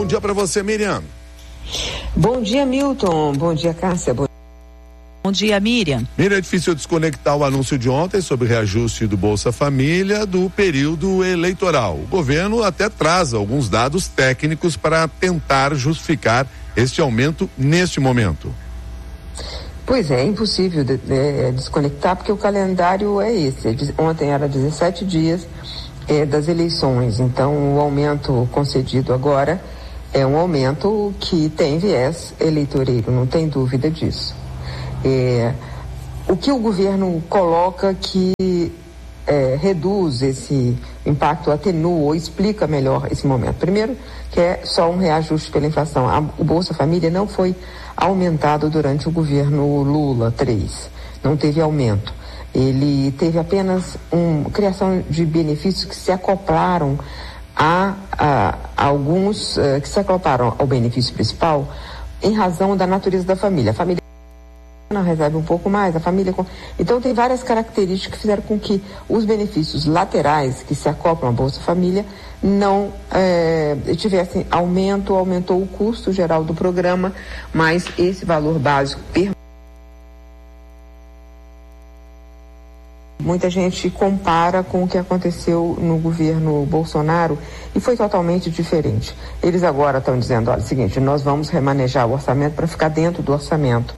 dia para você, Miriam. Bom dia, Milton. Bom dia, Cássia. Bom dia, Miriam. Miriam, é difícil desconectar o anúncio de ontem sobre reajuste do Bolsa Família do período eleitoral. O governo até traz alguns dados técnicos para tentar justificar este aumento neste momento. Pois é impossível desconectar, porque o calendário é esse. Ontem era 17 dias das eleições, então o aumento concedido agora é um aumento que tem viés eleitoreiro, não tem dúvida disso. O que o governo coloca que reduz esse impacto, atenua ou explica melhor esse momento. Primeiro, que é só um reajuste pela inflação. O Bolsa Família não foi aumentado durante o governo Lula 3, não teve aumento. Ele teve apenas criação de benefícios que se acoplaram a alguns que se acoplaram ao benefício principal em razão da natureza da família. A família recebe um pouco mais, a família... Então tem várias características que fizeram com que os benefícios laterais que se acoplam à Bolsa Família não tivessem aumentou o custo geral do programa, mas esse valor básico muita gente compara com o que aconteceu no governo Bolsonaro e foi totalmente diferente. Eles agora estão dizendo, olha, é o seguinte, nós vamos remanejar o orçamento para ficar dentro do orçamento.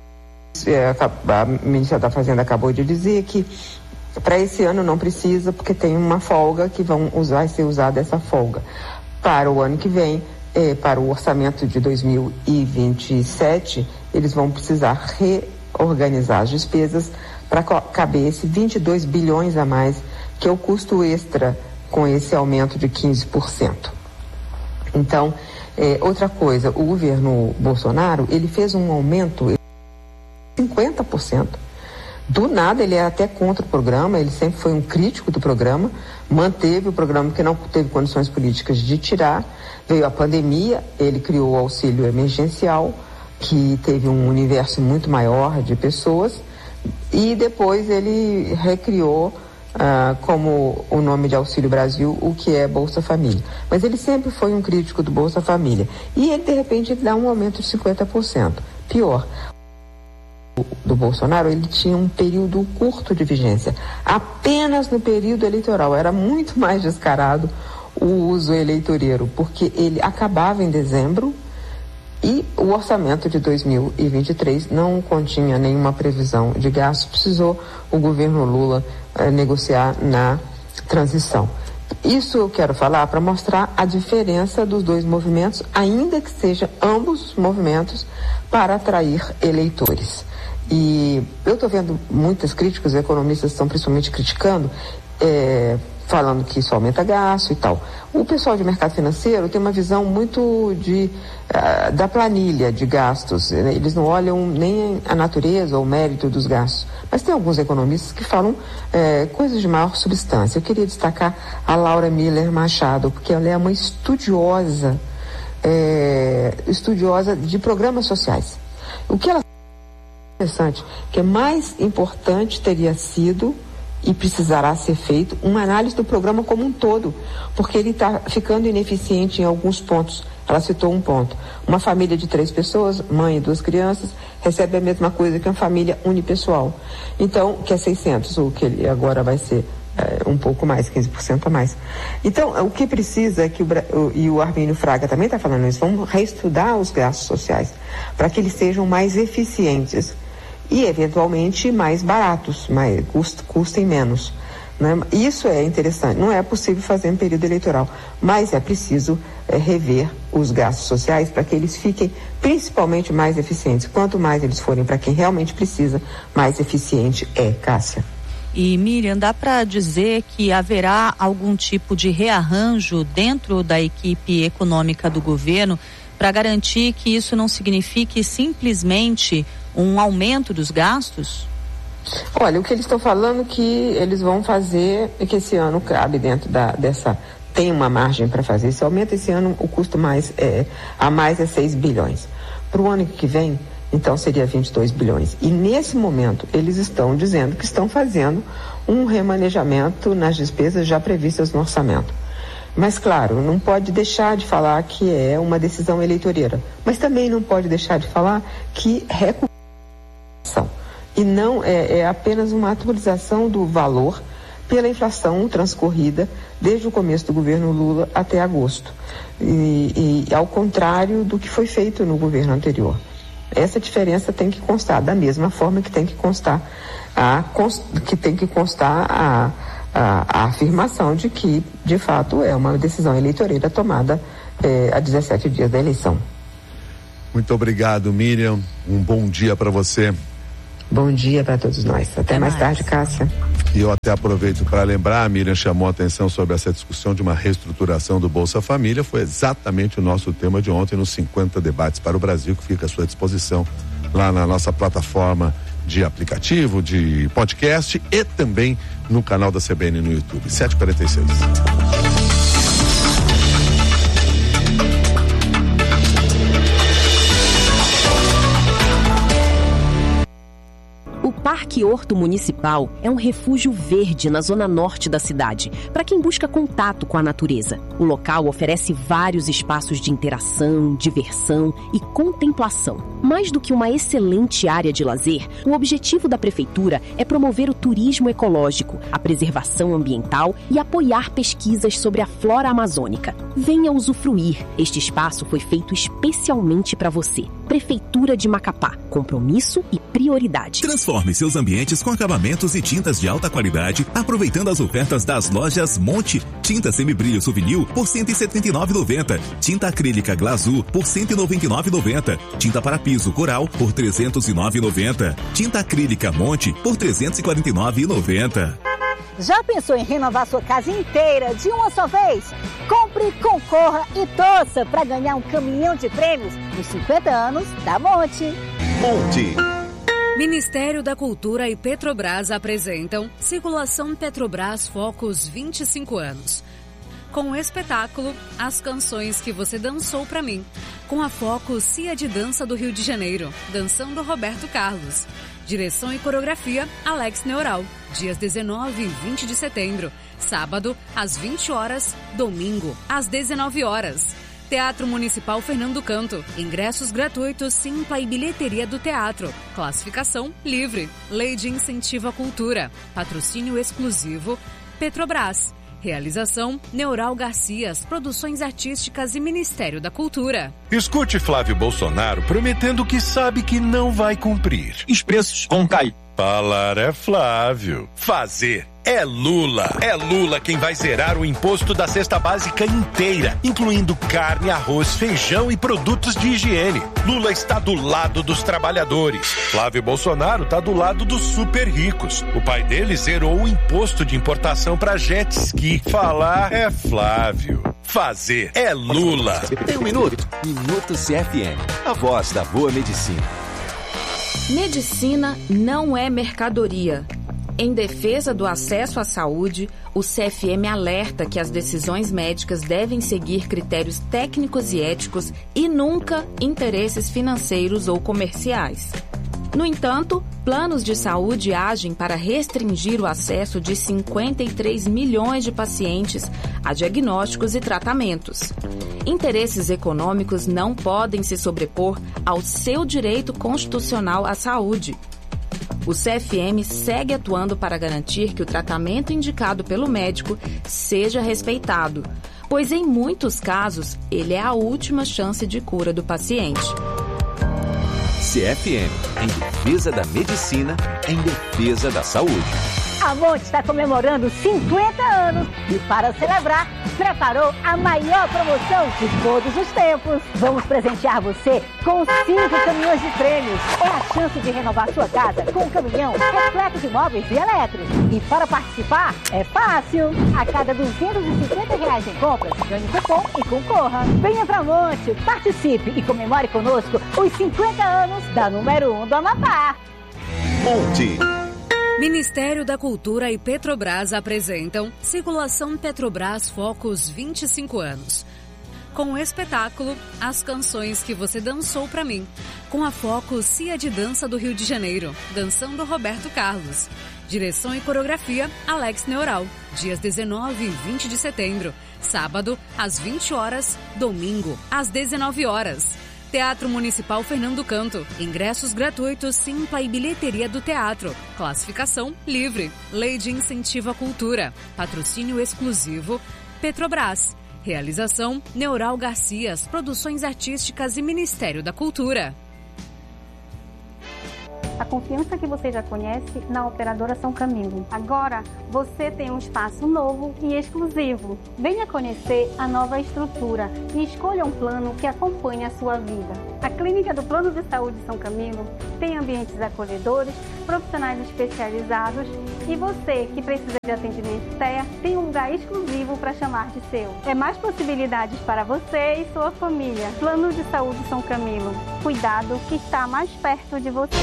A ministra da Fazenda acabou de dizer que para esse ano não precisa, porque tem uma folga que vai ser usada essa folga. Para o ano que vem, para o orçamento de 2027, eles vão precisar reorganizar as despesas para caber esse 22 bilhões a mais, que é o custo extra com esse aumento de 15%. Então, outra coisa, o governo Bolsonaro, ele fez um aumento de 50%. Do nada, ele é até contra o programa, ele sempre foi um crítico do programa, manteve o programa que não teve condições políticas de tirar, veio a pandemia, ele criou o auxílio emergencial, que teve um universo muito maior de pessoas, e depois ele recriou como o nome de Auxílio Brasil, o que é Bolsa Família. Mas ele sempre foi um crítico do Bolsa Família. E ele, de repente, dá um aumento de 50%. Pior, do Bolsonaro, ele tinha um período curto de vigência. Apenas no período eleitoral. Era muito mais descarado o uso eleitoreiro, porque ele acabava em dezembro, e o orçamento de 2023 não continha nenhuma previsão de gasto. Precisou o governo Lula negociar na transição. Isso eu quero falar para mostrar a diferença dos dois movimentos, ainda que sejam ambos movimentos para atrair eleitores. E eu estou vendo muitas críticas, os economistas estão principalmente criticando, falando que isso aumenta gasto e tal. O pessoal de mercado financeiro tem uma visão muito da planilha de gastos, né? Eles não olham nem a natureza ou o mérito dos gastos. Mas tem alguns economistas que falam coisas de maior substância. Eu queria destacar a Laura Miller Machado, porque ela é uma estudiosa de programas sociais. O que ela interessante, que é mais importante teria sido e precisará ser feito uma análise do programa como um todo, porque ele está ficando ineficiente em alguns pontos. Ela citou um ponto. Uma família de 3 pessoas, mãe e 2 crianças, recebe a mesma coisa que uma família unipessoal. Então, que é 600, o que ele agora vai ser um pouco mais, 15% a mais. Então, o que precisa é que e o Armínio Fraga também está falando isso, vamos reestudar os gastos sociais para que eles sejam mais eficientes e, eventualmente, mais baratos, custem menos. Né? Isso é interessante. Não é possível fazer em período eleitoral, mas é preciso rever os gastos sociais para que eles fiquem principalmente mais eficientes. Quanto mais eles forem para quem realmente precisa, mais eficiente é, Cássia. E, Miriam, dá para dizer que haverá algum tipo de rearranjo dentro da equipe econômica do governo para garantir que isso não signifique simplesmente um aumento dos gastos? Olha, o que eles estão falando que eles vão fazer, é que esse ano cabe dentro tem uma margem para fazer esse aumento. Esse ano o custo a mais é 6 bilhões. Para o ano que vem, então seria 22 bilhões. E nesse momento eles estão dizendo que estão fazendo um remanejamento nas despesas já previstas no orçamento. Mas, claro, não pode deixar de falar que é uma decisão eleitoreira. Mas também não pode deixar de falar que recuperação. E não é apenas uma atualização do valor pela inflação transcorrida desde o começo do governo Lula até agosto. E ao contrário do que foi feito no governo anterior. Essa diferença tem que constar, da mesma forma que tem que constar a afirmação de que, de fato, é uma decisão eleitoreira tomada a 17 dias da eleição. Muito obrigado, Miriam. Um bom dia para você. Bom dia para todos nós. Até mais tarde, Cássia. E eu até aproveito para lembrar, a Miriam chamou a atenção sobre essa discussão de uma reestruturação do Bolsa Família. Foi exatamente o nosso tema de ontem nos 50 Debates para o Brasil, que fica à sua disposição lá na nossa plataforma de aplicativo, de podcast e também no canal da CBN no YouTube. 7h46. O Parque Horto Municipal é um refúgio verde na zona norte da cidade, para quem busca contato com a natureza. O local oferece vários espaços de interação, diversão e contemplação. Mais do que uma excelente área de lazer, o objetivo da Prefeitura é promover o turismo ecológico, a preservação ambiental e apoiar pesquisas sobre a flora amazônica. Venha usufruir. Este espaço foi feito especialmente para você. Prefeitura de Macapá. Compromisso e prioridade. Transforme seus ambientes com acabamentos e tintas de alta qualidade, aproveitando as ofertas das lojas Monte. Tinta semibrilho Souvenir por R$ 179,90. Tinta acrílica Glazur por R$ 199,90. Tinta para piso Coral por R$ 309,90. Tinta acrílica Monte por R$ 349,90. Já pensou em renovar sua casa inteira de uma só vez? Compre, concorra e torça para ganhar um caminhão de prêmios nos 50 anos da Monte. Monte. Ministério da Cultura e Petrobras apresentam Circulação Petrobras Focus 25 anos. Com o espetáculo As Canções que Você Dançou Pra Mim, com a Focus Cia de Dança do Rio de Janeiro, dançando Roberto Carlos. Direção e coreografia Alex Neural, dias 19 e 20 de setembro, sábado às 20 horas, domingo às 19 horas. Teatro Municipal Fernando Canto. Ingressos gratuitos, Simpla e bilheteria do teatro. Classificação livre. Lei de Incentivo à Cultura. Patrocínio exclusivo Petrobras. Realização Neural Garcias, Produções Artísticas e Ministério da Cultura. Escute Flávio Bolsonaro prometendo que sabe que não vai cumprir. Os preços vão cair. Falar é Flávio. Fazer é Lula. É Lula quem vai zerar o imposto da cesta básica inteira, incluindo carne, arroz, feijão e produtos de higiene. Lula está do lado dos trabalhadores. Flávio Bolsonaro está do lado dos super ricos. O pai dele zerou o imposto de importação para jet ski. Falar é Flávio. Fazer é Lula. Tem um minuto? Minuto CFM. A voz da boa medicina. Medicina não é mercadoria. Em defesa do acesso à saúde, o CFM alerta que as decisões médicas devem seguir critérios técnicos e éticos e nunca interesses financeiros ou comerciais. No entanto, planos de saúde agem para restringir o acesso de 53 milhões de pacientes a diagnósticos e tratamentos. Interesses econômicos não podem se sobrepor ao seu direito constitucional à saúde. O CFM segue atuando para garantir que o tratamento indicado pelo médico seja respeitado, pois em muitos casos ele é a última chance de cura do paciente. CFM, em defesa da medicina, em defesa da saúde. A Monte está comemorando 50 anos e, para celebrar, preparou a maior promoção de todos os tempos. Vamos presentear você com 5 caminhões de prêmios. É a chance de renovar sua casa com um caminhão repleto de móveis e elétricos. E para participar, é fácil. A cada R$250 em compras, ganhe cupom e concorra. Venha pra Monte, participe e comemore conosco os 50 anos da número 1 do Amapá. Monte. Ministério da Cultura e Petrobras apresentam Circulação Petrobras Focus 25 anos. Com o espetáculo As Canções que Você Dançou Pra Mim, com a Foco Cia de Dança do Rio de Janeiro, dançando Roberto Carlos. Direção e coreografia Alex Neural, dias 19 e 20 de setembro, sábado às 20 horas, domingo às 19 horas. Teatro Municipal Fernando Canto. Ingressos gratuitos, Simpla e bilheteria do teatro. Classificação livre. Lei de Incentivo à Cultura. Patrocínio exclusivo Petrobras. Realização Neural Garcias, Produções Artísticas e Ministério da Cultura. A confiança que você já conhece na Operadora São Camilo. Agora, você tem um espaço novo e exclusivo. Venha conhecer a nova estrutura e escolha um plano que acompanhe a sua vida. A Clínica do Plano de Saúde São Camilo tem ambientes acolhedores, profissionais especializados e você que precisa de atendimento TEA tem um lugar exclusivo para chamar de seu. É mais possibilidades para você e sua família. Plano de Saúde São Camilo. Cuidado que está mais perto de você.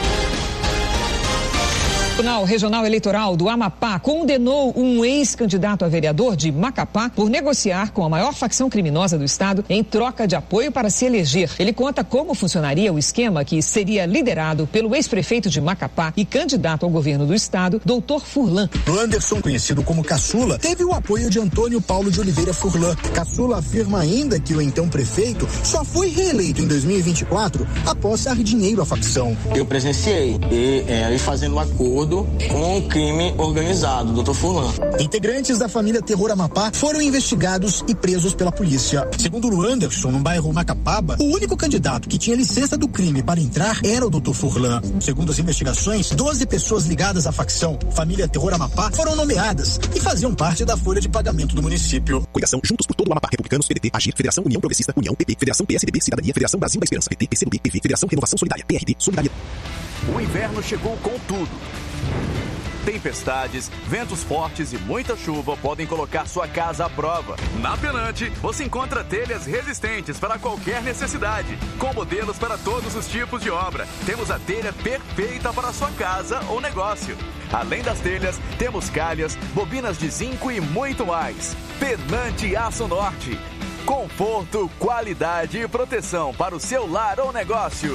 O Tribunal Regional Eleitoral do Amapá condenou um ex-candidato a vereador de Macapá por negociar com a maior facção criminosa do estado em troca de apoio para se eleger. Ele conta como funcionaria o esquema que seria liderado pelo ex-prefeito de Macapá e candidato ao governo do estado, Dr. Furlan. Anderson, conhecido como Caçula, teve o apoio de Antônio Paulo de Oliveira Furlan. Caçula afirma ainda que o então prefeito só foi reeleito em 2024 após dar dinheiro à facção. Eu presenciei ele fazendo um acordo com o crime organizado, Dr. Furlan. Integrantes da família Terror Amapá foram investigados e presos pela polícia. Segundo o Anderson, no bairro Macapaba, o único candidato que tinha licença do crime para entrar era o Dr. Furlan. Segundo as investigações, 12 pessoas ligadas à facção família Terror Amapá foram nomeadas e faziam parte da folha de pagamento do município. Coligação Juntos por Todo o Amapá, Republicanos, PDT, Agir, Federação União Progressista, União, PP, Federação PSDB, Cidadania, Federação Brasil da Esperança, PT, PCdoB, PV, Federação Renovação Solidária, PRD, Solidariedade. O inverno chegou com tudo. Tempestades, ventos fortes e muita chuva podem colocar sua casa à prova. Na Penante, você encontra telhas resistentes para qualquer necessidade, com modelos para todos os tipos de obra. Temos a telha perfeita para a sua casa ou negócio. Além das telhas, temos calhas, bobinas de zinco e muito mais. Penante Aço Norte. Conforto, qualidade e proteção para o seu lar ou negócio.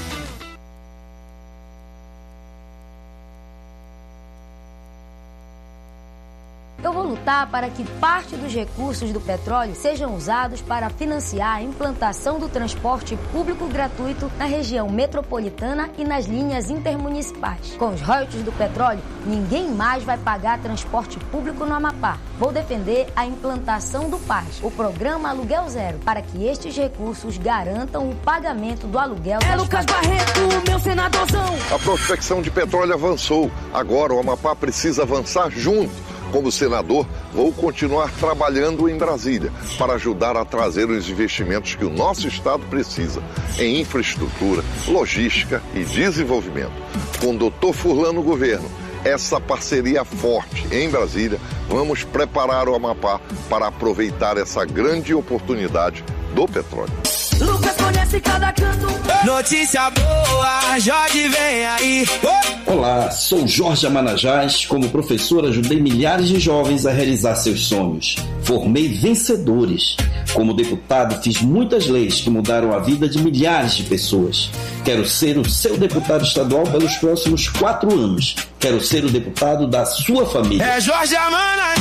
Eu vou lutar para que parte dos recursos do petróleo sejam usados para financiar a implantação do transporte público gratuito na região metropolitana e nas linhas intermunicipais. Com os royalties do petróleo, ninguém mais vai pagar transporte público no Amapá. Vou defender a implantação do PAS, o Programa Aluguel Zero, para que estes recursos garantam o pagamento do aluguel das Lucas Barreto, meu senadorzão. A prospecção de petróleo avançou. Agora o Amapá precisa avançar junto. Como senador, vou continuar trabalhando em Brasília para ajudar a trazer os investimentos que o nosso estado precisa em infraestrutura, logística e desenvolvimento. Com o Dr. Furlan no governo, essa parceria forte em Brasília, vamos preparar o Amapá para aproveitar essa grande oportunidade do petróleo. Lucas conhece cada canto. Notícia boa, Jorge vem aí. Olá, sou Jorge Amanajás. Como professor, ajudei milhares de jovens a realizar seus sonhos. Formei vencedores. Como deputado, fiz muitas leis que mudaram a vida de milhares de pessoas. Quero ser o seu deputado estadual pelos próximos 4 anos. Quero ser o deputado da sua família. É Jorge Amanajás.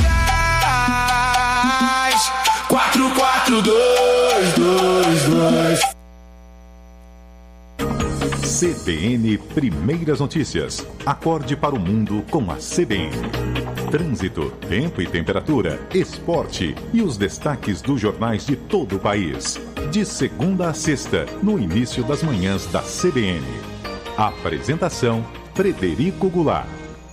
44222. CBN Primeiras Notícias. Acorde para o mundo com a CBN. Trânsito, tempo e temperatura, esporte e os destaques dos jornais de todo o país. De segunda a sexta, no início das manhãs da CBN. Apresentação: Frederico Goulart.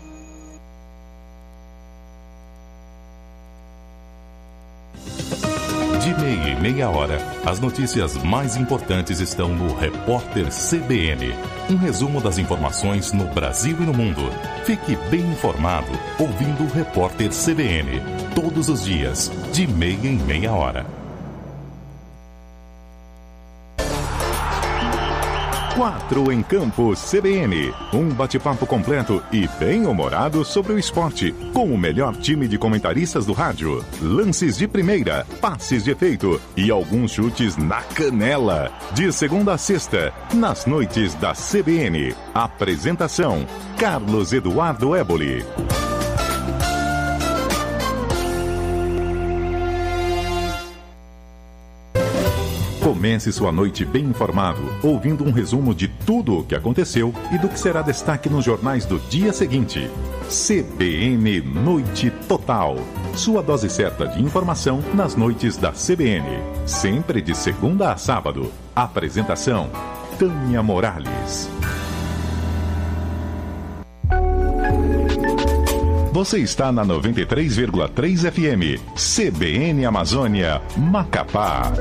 De meia e meia hora, as notícias mais importantes estão no Repórter CBN. Um resumo das informações no Brasil e no mundo. Fique bem informado ouvindo o Repórter CBN. Todos os dias, de meia em meia hora. 4 em Campo CBN. Um bate-papo completo e bem-humorado sobre o esporte, com o melhor time de comentaristas do rádio. Lances de primeira, passes de efeito e alguns chutes na canela. De segunda a sexta, nas noites da CBN. Apresentação: Carlos Eduardo Éboli. Comece sua noite bem informado, ouvindo um resumo de tudo o que aconteceu e do que será destaque nos jornais do dia seguinte. CBN Noite Total. Sua dose certa de informação nas noites da CBN. Sempre de segunda a sábado. Apresentação: Tânia Morales. Você está na 93,3 FM. CBN Amazônia, Macapá.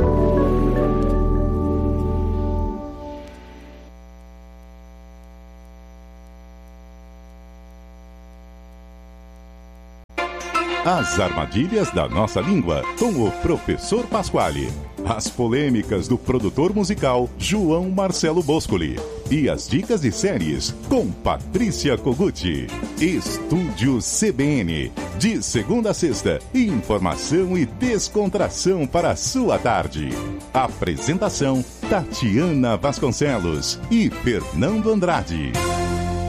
As armadilhas da nossa língua, com o professor Pasquale. As polêmicas do produtor musical João Marcelo Boscoli. E as dicas de séries com Patrícia Koguchi. Estúdio CBN. De segunda a sexta, informação e descontração para a sua tarde. Apresentação: Tatiana Vasconcelos e Fernando Andrade.